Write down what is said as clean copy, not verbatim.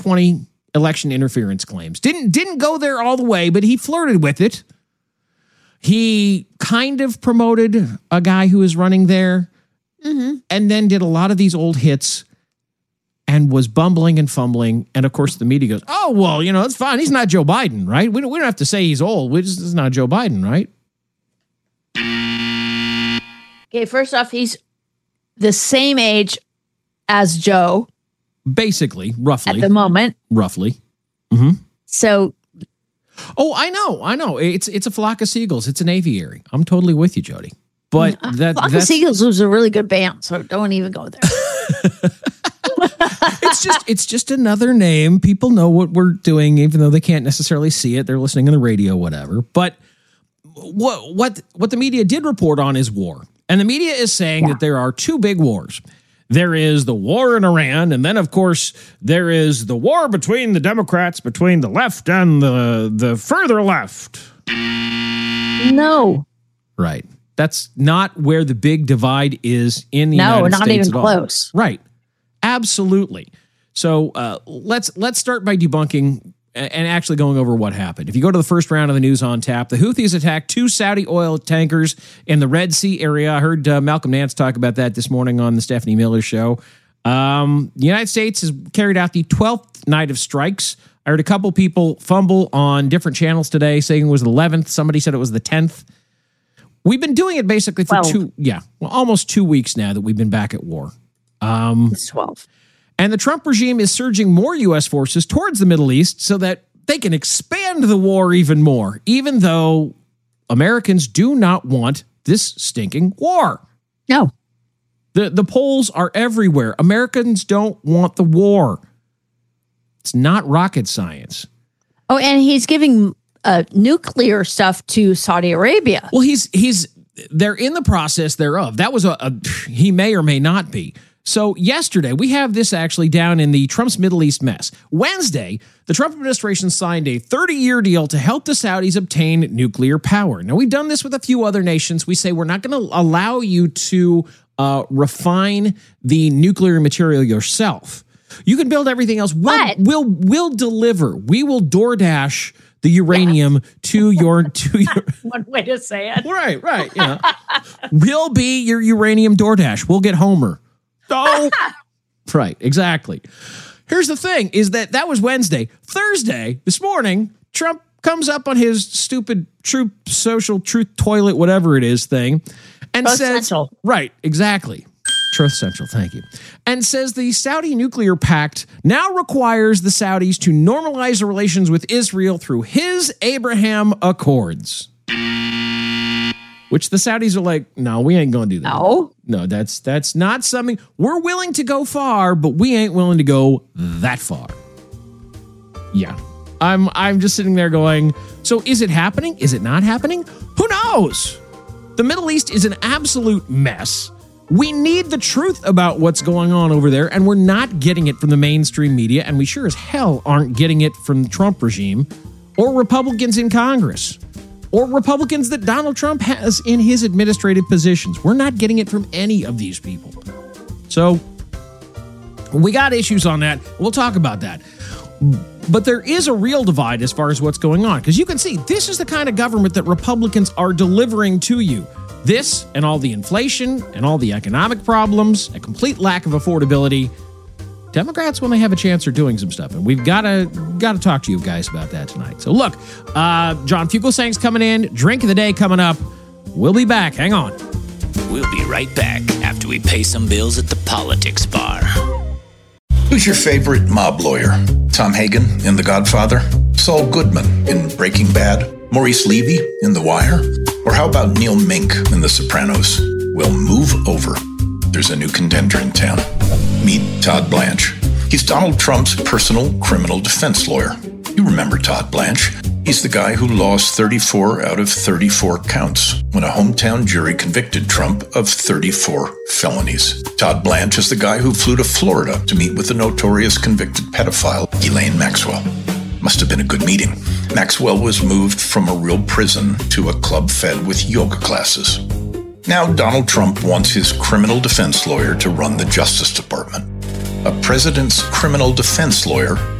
2020 election interference claims. Didn't go there all the way, but he flirted with it. He kind of promoted a guy who was running there, and then did a lot of these old hits and was bumbling and fumbling. And of course, the media goes, "Oh, well, it's fine. He's not Joe Biden, right? We don't have to say he's old. It's not Joe Biden, right?" Okay, first off, he's the same age as Joe. Basically, roughly. At the moment. Roughly. So. Oh, I know. It's a flock of seagulls. It's an aviary. I'm totally with you, Jody. But Flock of Seagulls was a really good band, so don't even go there. It's just another name. People know what we're doing, even though they can't necessarily see it. They're listening on the radio, whatever. But what the media did report on is war. And the media is saying that there are two big wars. There is the war in Iran, and then, of course, there is the war between the Democrats, between the left and the further left. No. Right. That's not where the big divide is in the United States. No, not even close. Right. Absolutely. So let's start by debunking and actually going over what happened. If you go to the first round of the News on Tap, the Houthis attacked 2 Saudi oil tankers in the Red Sea area. I heard Malcolm Nance talk about that this morning on the Stephanie Miller Show. The United States has carried out the 12th night of strikes. I heard a couple people fumble on different channels today, saying it was the 11th. Somebody said it was the 10th. We've been doing it basically for almost 2 weeks now that we've been back at war. It's 12. And the Trump regime is surging more U.S. forces towards the Middle East so that they can expand the war even more, even though Americans do not want this stinking war. No. The polls are everywhere. Americans don't want the war. It's not rocket science. Oh, and he's giving nuclear stuff to Saudi Arabia. Well, they're in the process thereof. That was he may or may not be. So yesterday, we have this actually down in the Trump's Middle East mess. Wednesday, the Trump administration signed a 30-year deal to help the Saudis obtain nuclear power. Now, we've done this with a few other nations. We say we're not going to allow you to refine the nuclear material yourself. You can build everything else. We'll deliver. We will DoorDash the uranium to your one way to say it. Right. We'll be your uranium DoorDash. We'll get Homer. Oh, right, exactly. Here's the thing, is that was Wednesday. Thursday, this morning, Trump comes up on his stupid Truth Toilet, whatever it is thing, and Truth says, Central. Right, exactly. Truth Central, thank you. And says the Saudi nuclear pact now requires the Saudis to normalize their relations with Israel through his Abraham Accords. Which the Saudis are like, no, we ain't going to do that. No, that's not something. We're willing to go far, but we ain't willing to go that far. Yeah. I'm just sitting there going, so is it happening? Is it not happening? Who knows? The Middle East is an absolute mess. We need the truth about what's going on over there, and we're not getting it from the mainstream media, and we sure as hell aren't getting it from the Trump regime or Republicans in Congress. Or Republicans that Donald Trump has in his administrative positions. We're not getting it from any of these people. So we got issues on that. We'll talk about that. But there is a real divide as far as what's going on. Because you can see this is the kind of government that Republicans are delivering to you. This and all the inflation and all the economic problems, a complete lack of affordability. Democrats, when they have a chance, are doing some stuff, and we've got to talk to you guys about that tonight. So look, John Fugelsang's coming in, drink of the day coming up. We'll be back. Hang on. We'll be right back after we pay some bills at the politics bar. Who's your favorite mob lawyer? Tom Hagen in The Godfather? Saul Goodman in Breaking Bad? Maurice Levy in The Wire? Or how about Neil Mink in The Sopranos? Well, move over. There's a new contender in town. Meet Todd Blanche. He's Donald Trump's personal criminal defense lawyer. You remember Todd Blanche. He's the guy who lost 34 out of 34 counts when a hometown jury convicted Trump of 34 felonies. Todd Blanche is the guy who flew to Florida to meet with the notorious convicted pedophile, Ghislaine Maxwell. Must have been a good meeting. Maxwell was moved from a real prison to a club fed with yoga classes. Now Donald Trump wants his criminal defense lawyer to run the Justice Department. A president's criminal defense lawyer